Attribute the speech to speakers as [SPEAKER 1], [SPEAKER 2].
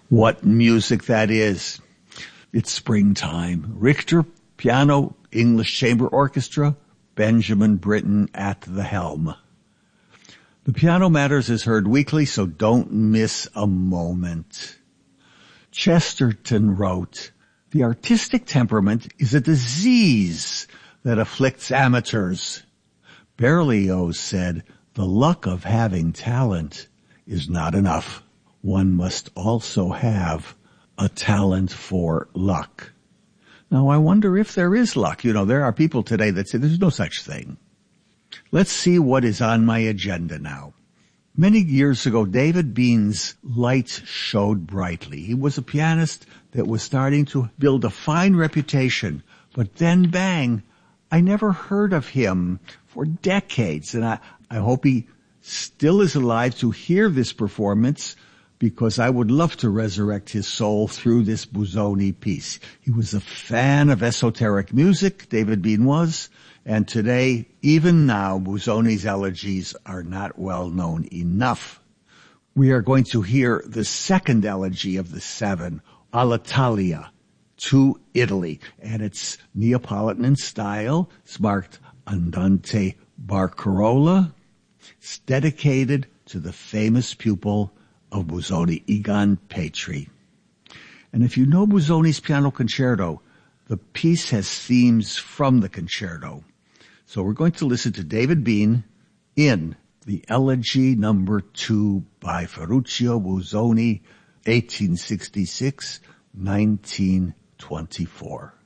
[SPEAKER 1] What music that is. It's springtime. Richter Piano English Chamber Orchestra, Benjamin Britten at the helm. The Piano Matters is heard weekly, so don't miss a moment. Chesterton wrote, "The artistic temperament is a disease that afflicts amateurs." Berlioz said, "The luck of having talent is not enough. One must also have a talent for luck." Now, I wonder if there is luck. There are people today that say there's no such thing. Let's see what is on my agenda now. Many years ago, David Bean's light showed brightly. He was a pianist that was starting to build a fine reputation, but then bang, I never heard of him for decades, and I hope he still is alive to hear this performance, because I would love to resurrect his soul through this Busoni piece. He was a fan of esoteric music, David Bean was, and today, even now, Busoni's elegies are not well known enough. We are going to hear the second elegy of the 7, All'Italia, to Italy, and it's Neapolitan in style. It's marked Andante Barcarola. It's dedicated to the famous pupil of Busoni, Egon Petri. And if you know Busoni's piano concerto, the piece has themes from the concerto. So we're going to listen to David Bean in the Elegy number 2 by Ferruccio Busoni, 1866-1924.